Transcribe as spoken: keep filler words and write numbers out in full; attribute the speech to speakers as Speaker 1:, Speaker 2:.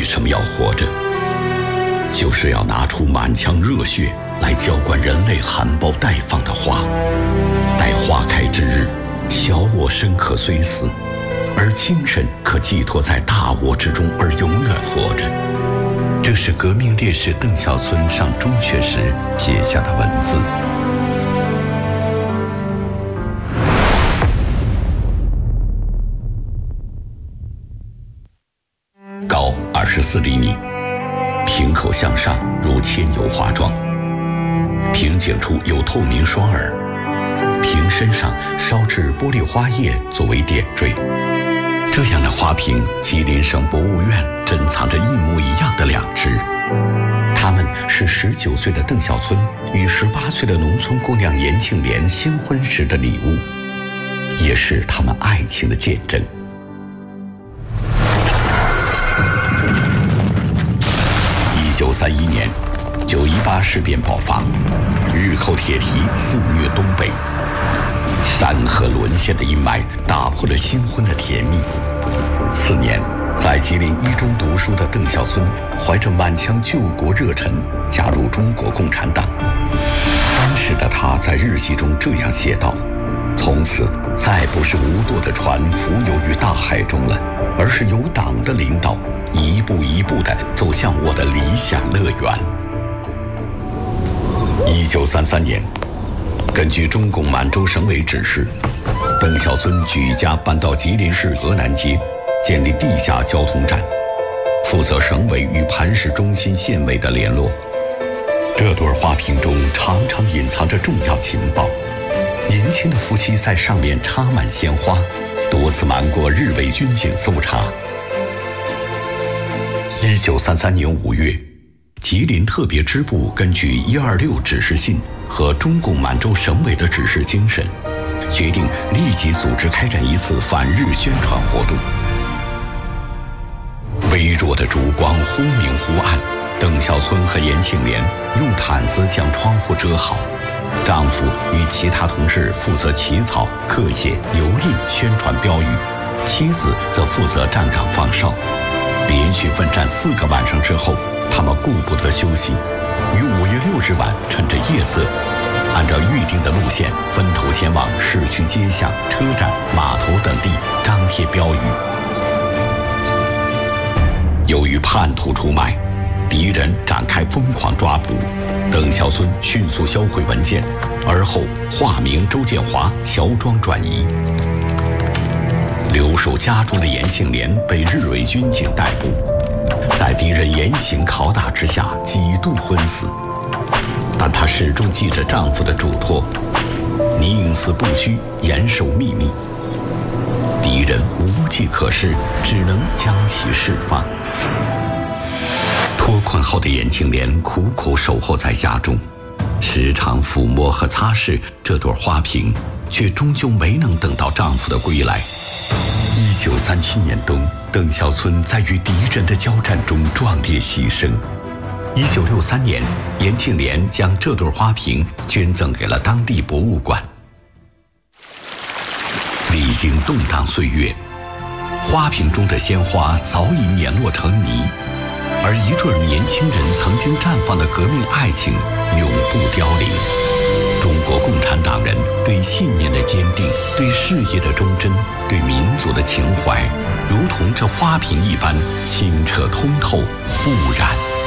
Speaker 1: 什么要活着？就是要拿出满腔热血来浇灌人类含苞待放的花，待花开之日，小我身可虽死，而精神可寄托在大我之中而永远活着。这是革命烈士邓小村上中学时写下的文字。高二十四厘米，瓶口向上如铅油花状，瓶颈处有透明双耳，瓶身上烧制玻璃花叶作为点缀。这样的花瓶，吉林省博物院珍藏着一模一样的两只，它们是十九岁的邓小村与十八岁的农村姑娘严庆莲新婚时的礼物，也是他们爱情的见证。一九三一年，九一八事变爆发，日寇铁蹄肆虐东北，山河沦陷的阴霾打破了新婚的甜蜜。次年，在吉林一中读书的邓小村怀着满腔救国热忱加入中国共产党。当时的他在日记中这样写道：从此再不是无舵的船浮游于大海中了，而是由党的领导一步一步地走向我的理想乐园。一九三三年，根据中共满洲省委指示，邓小村举家搬到吉林市河南街，建立地下交通站，负责省委与盘市中心县委的联络。这对花瓶中常常隐藏着重要情报，年轻的夫妻在上面插满鲜花，多次瞒过日伪军警搜查。一九三三年五月，吉林特别支部根据一二六指示信和中共满洲省委的指示精神，决定立即组织开展一次反日宣传活动。微弱的烛光忽明忽暗，邓小村和严庆莲用毯子将窗户遮好，丈夫与其他同事负责起草、刻写、油印宣传标语，妻子则负责站岗放哨。连续奋战四个晚上之后，他们顾不得休息，于五月六日晚趁着夜色，按照预定的路线分头前往市区街巷、车站、码头等地张贴标语。由于叛徒出卖，敌人展开疯狂抓捕，邓小村迅速销毁文件，而后化名周建华乔装转移。留守家中的严庆莲被日伪军警逮捕，在敌人严刑拷打之下几度昏死，但她始终记着丈夫的嘱托，宁死不屈，严守秘密。敌人无计可施，只能将其释放。脱困后的严庆莲苦苦守候在家中，时常抚摸和擦拭这朵花瓶，却终究没能等到丈夫的归来。一九三七年冬，邓小村在与敌人的交战中壮烈牺牲。一九六三年，严庆莲将这朵花瓶捐赠给了当地博物馆。历经动荡岁月，花瓶中的鲜花早已碾落成泥，而一对年轻人曾经绽放的革命爱情永不凋零。中国共产党人对信念的坚定，对事业的忠贞，对民族的情怀，如同这花瓶一般清澈通透，不染